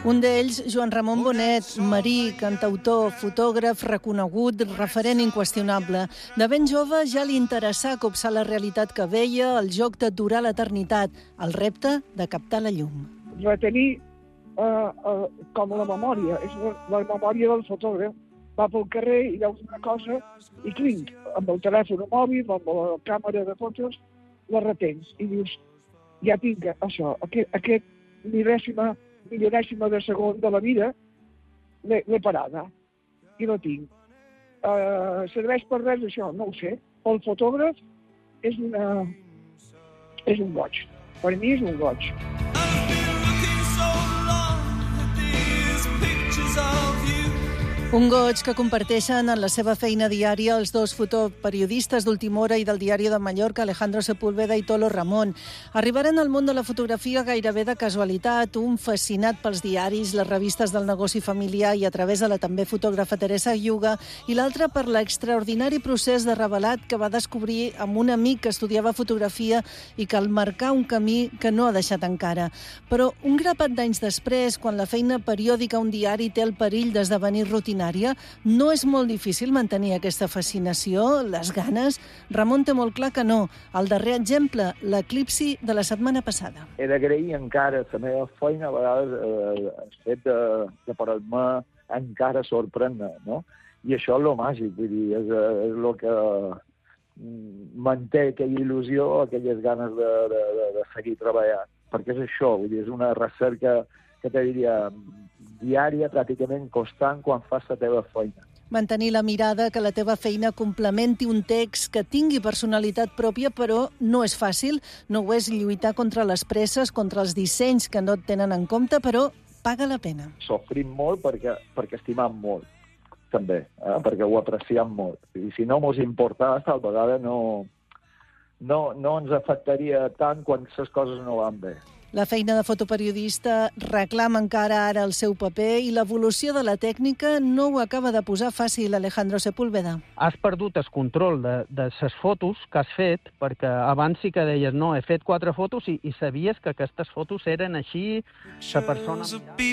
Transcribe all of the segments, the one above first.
Un d'ells, Joan Ramon Bonet, marí, cantautor, fotògraf reconegut, referent inqüestionable. De ben jove ja li interessà copsar la realitat que veia, el joc d'aturar l'eternitat, el repte de captar la llum. Retenir com la memòria, és la memòria del fotògraf. Va pel carrer i veus una cosa i clinc, amb el telèfon mòbil, amb la càmera de fotos, la retens i dius, ja tinc això, aquest milionèsima de segon de la vida, l'he parada i la tinc. Serveix per res això? No ho sé. El fotògraf és un goig. Per mi és un goig. Un goig que comparteixen en la seva feina diària els dos fotoperiodistes d'Última Hora i del Diari de Mallorca, Alejandro Sepúlveda i Tolo Ramon. Arribaren al món de la fotografia gairebé de casualitat, un fascinat pels diaris, les revistes del negoci familiar i a través de la també fotògrafa Teresa Yuga, i l'altre per l'extraordinari procés de revelat que va descobrir amb un amic que estudiava fotografia i que el marcà un camí que no ha deixat encara. Però un grapat d'anys després, quan la feina periòdica a un diari té el perill d'esdevenir rutinària, no és molt difícil mantenir aquesta fascinació, les ganes? Ramon té molt clar que no. El darrer exemple, l'eclipsi de la setmana passada. He d'agrair encara la meva feina, a vegades el fet de poder-me encara sorprendre, no? I això és el màgic, vull dir, és el que manté aquella il·lusió, aquelles ganes de seguir treballant. Perquè és això, vull dir, és una recerca que te diria diària, pràcticament constant, quan fas la teva feina. Mantenir la mirada, que la teva feina complementi un text que tingui personalitat pròpia, però no és fàcil. No ho és lluitar contra les presses, contra els dissenys que no et tenen en compte, però paga la pena. Sofrim molt perquè estimam molt, també, perquè ho apreciem molt. I si no mos importava, tal vegada no ens afectaria tant quan les coses no van bé. La feina de fotoperiodista reclama encara ara el seu paper i l'evolució de la tècnica no ho acaba de posar fàcil, Alejandro Sepúlveda. Has perdut el control de les fotos que has fet, perquè abans sí que deies, no, he fet 4 fotos i sabies que aquestes fotos eren així, la persona...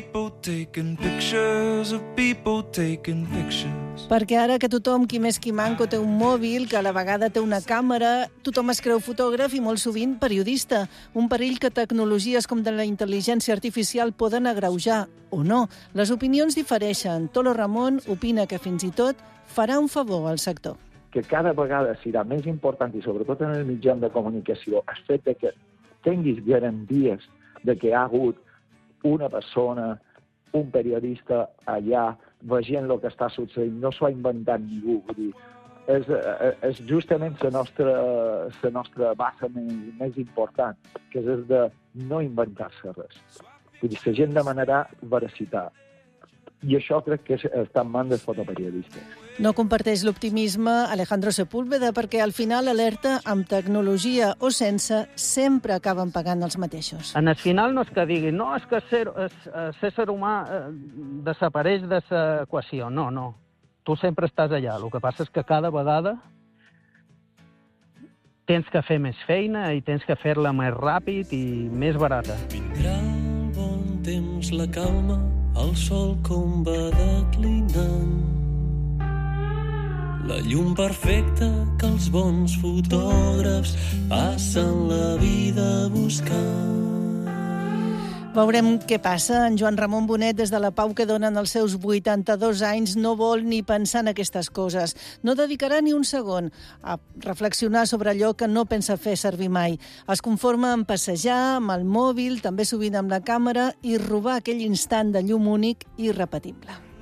Perquè ara que tothom, qui més qui manco, té un mòbil, que a la vegada té una càmera, tothom es creu fotògraf i molt sovint periodista. Un perill que tecnologies com de la intel·ligència artificial poden agreujar, o no. Les opinions difereixen. Tolo Ramon opina que fins i tot farà un favor al sector. Que cada vegada serà més important, i sobretot en el mitjà de comunicació, el fet que tinguis garanties de que hi ha hagut una persona, un periodista allà, veient el que està succeint, no s'ho ha inventat ningú. Vull dir, és justament la nostra base més important, que és de no inventar-se res. Vull dir, la gent demanarà veracitat. I això crec que està en mans dels fotoperiodistes. No comparteix l'optimisme Alejandro Sepúlveda perquè al final alerta amb tecnologia o sense sempre acaben pagant els mateixos. En el final no és que diguin no, és que l'ésser humà desapareix de l'equació. No, no. Tu sempre estàs allà. El que passa és que cada vegada tens que fer més feina i tens que fer-la més ràpid i més barata. Vindrà el bon temps, la calma, el sol com va declinant. La llum perfecta que els bons fotògrafs passen la vida buscant. Veurem què passa. En Joan Ramon Bonet, des de la pau que donen els seus 82 anys, no vol ni pensar en aquestes coses. No dedicarà ni un segon a reflexionar sobre allò que no pensa fer servir mai. Es conforma amb passejar, amb el mòbil, també sovint amb la càmera, i robar aquell instant de llum únic i irrepetible.